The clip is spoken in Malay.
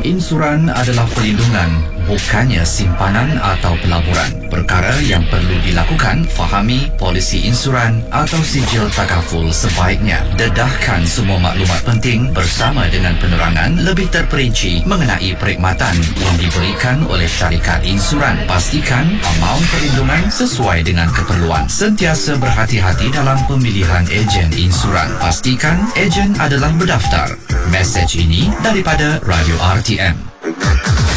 Insuran adalah perlindungan, bukannya simpanan atau pelaburan. Perkara yang perlu dilakukan, fahami polisi insuran atau sijil takaful sebaiknya. Dedahkan semua maklumat penting bersama dengan penerangan lebih terperinci mengenai perkhidmatan yang diberikan oleh syarikat insuran. Pastikan amaun perlindungan sesuai dengan keperluan. Sentiasa berhati-hati dalam pemilihan ejen insuran. Pastikan ejen adalah berdaftar. Mesej ini daripada Radio RTM.